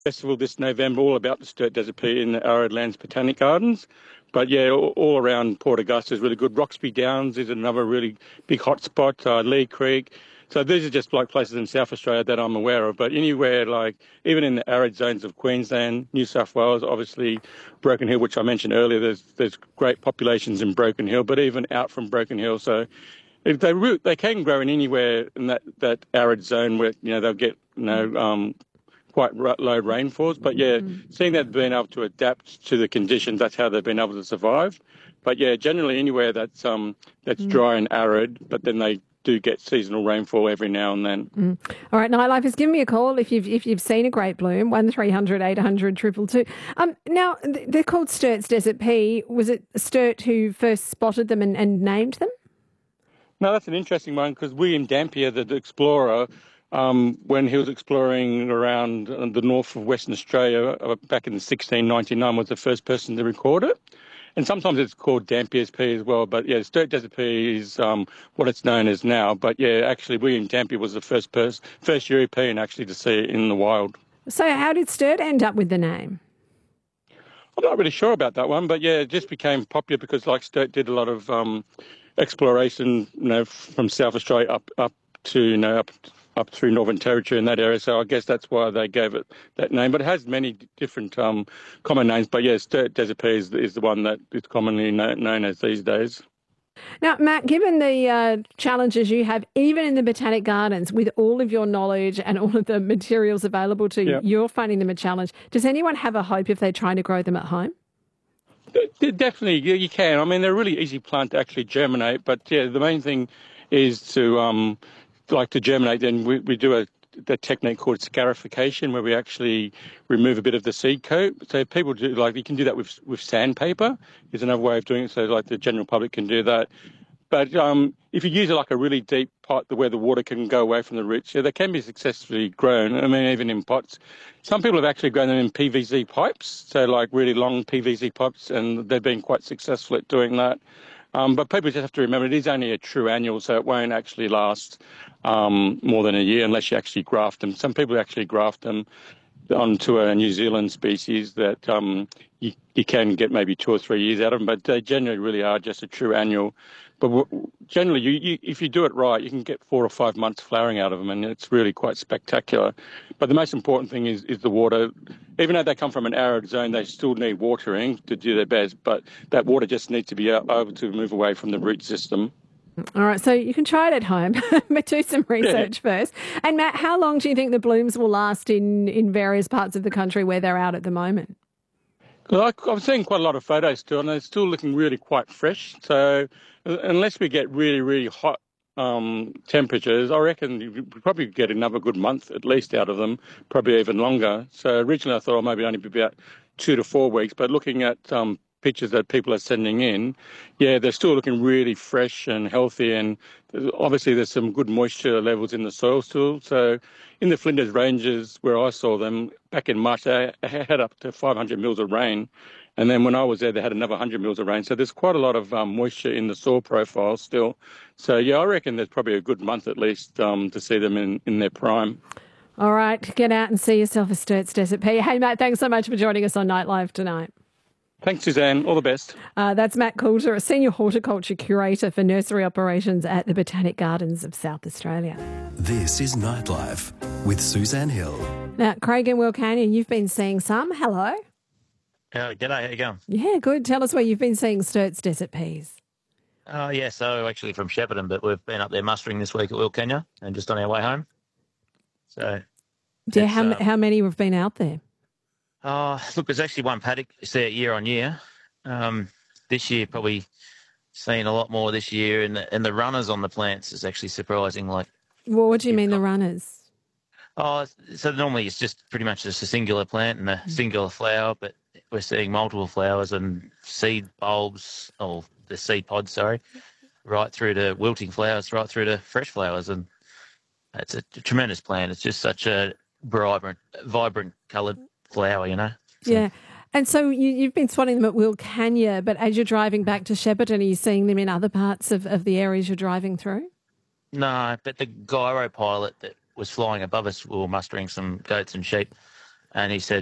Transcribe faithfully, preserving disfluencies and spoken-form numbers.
festival this November, all about the Sturt Desert Pea in the Arid Lands Botanic Gardens. But yeah, all, all around Port Augusta is really good. Roxby Downs is another really big hotspot, uh, Lee Creek. So these are just like places in South Australia that I'm aware of. But anywhere, like even in the arid zones of Queensland, New South Wales, obviously Broken Hill, which I mentioned earlier, there's there's great populations in Broken Hill, but even out from Broken Hill. So if they root, they can grow in anywhere in that, that arid zone where, you know, they'll get, you know, um, quite low rainfalls. But yeah, mm. seeing that being able to adapt to the conditions, that's how they've been able to survive. But yeah, generally anywhere that's um that's mm. dry and arid, but then they do get seasonal rainfall every now and then. Mm. All right, Nightlife has given me a call if you've if you've seen a great bloom, one three hundred eight hundred two two two. Um, now, they're called Sturt's Desert Pea. Was it Sturt who first spotted them and, and named them? No, that's an interesting one because William Dampier, the explorer, um, when he was exploring around the north of Western Australia uh, back in sixteen ninety-nine, was the first person to record it. And sometimes it's called Dampier's pea as well. But yeah, Sturt Desert Pea is um, what it's known as now. But yeah, actually, William Dampier was the first person, first European actually to see it in the wild. So how did Sturt end up with the name? I'm not really sure about that one, but yeah, it just became popular because like Sturt did a lot of um, exploration, you know, from South Australia up up to you know up. up through Northern Territory in that area, so I guess that's why they gave it that name. But it has many different um, common names. But yes, Sturt Desert Pea is, is the one that is commonly known as these days. Now, Matt, given the uh, challenges you have, even in the Botanic Gardens, with all of your knowledge and all of the materials available to you, yep. you're finding them a challenge. Does anyone have a hope if they're trying to grow them at home? Definitely, you can. I mean, they're a really easy plant to actually germinate. But yeah, the main thing is to um, like to germinate, then we, we do a, a technique called scarification where we actually remove a bit of the seed coat. So people do, like, you can do that with with sandpaper is another way of doing it. So like the general public can do that. But um, if you use it like a really deep pot where the water can go away from the roots, yeah, they can be successfully grown. I mean, even in pots. Some people have actually grown them in P V C pipes, so like really long P V C pipes, and they've been quite successful at doing that. Um, but people just have to remember it is only a true annual, so it won't actually last um, more than a year unless you actually graft them. Some people actually graft them onto a New Zealand species that um, you, you can get maybe two or three years out of them, but they generally really are just a true annual. But w- generally, you, you, if you do it right, you can get four or five months flowering out of them, and it's really quite spectacular. But the most important thing is, is the water. Even though they come from an arid zone, they still need watering to do their best, but that water just needs to be able to move away from the root system. All right, so you can try it at home, but do some research yeah. first. And Matt, how long do you think the blooms will last in, in various parts of the country where they're out at the moment? Well, I'm seeing quite a lot of photos still, and they're still looking really quite fresh. So unless we get really, really hot um, temperatures, I reckon you probably get another good month at least out of them, probably even longer. So originally I thought oh, maybe only be about two to four weeks, but looking at um, pictures that people are sending in, yeah, they're still looking really fresh and healthy, and obviously there's some good moisture levels in the soil still. So in the Flinders Ranges where I saw them back in March, they had up to five hundred mils of rain, and then when I was there they had another one hundred mils of rain. So there's quite a lot of um, moisture in the soil profile still. So yeah, I reckon there's probably a good month at least um, to see them in, in their prime. All right, get out and see yourself a Sturt's Desert Pea. Hey Matt, thanks so much for joining us on Nightlife tonight. Thanks, Suzanne. All the best. Uh, that's Matt Coulter, a Senior Horticulture Curator for Nursery Operations at the Botanic Gardens of South Australia. This is Nightlife with Suzanne Hill. Now, Craig and Wilcannia, you've been seeing some. Hello. Uh, g'day, how you going? Yeah, good. Tell us where you've been seeing Sturt's Desert Peas. Oh, uh, yeah, so actually from Shepparton, but we've been up there mustering this week at Wilcannia and just on our way home. So, yeah, how, um, how many have been out there? Oh, look, there's actually one paddock there year on year. Um, this year, probably seen a lot more this year, and the, and the runners on the plants is actually surprising. Like, well, what do you mean got, the runners? Oh, so normally it's just pretty much just a singular plant and a mm. singular flower, but we're seeing multiple flowers and seed bulbs, or the seed pods, sorry, right through to wilting flowers, right through to fresh flowers, and it's a tremendous plant. It's just such a vibrant, vibrant coloured flower, you know. So. Yeah. And so you, you've been spotting them at Wilcannia, but as you're driving back to Shepparton, are you seeing them in other parts of, of the areas you're driving through? No, but the gyro pilot that was flying above us, we were mustering some goats and sheep, And he said,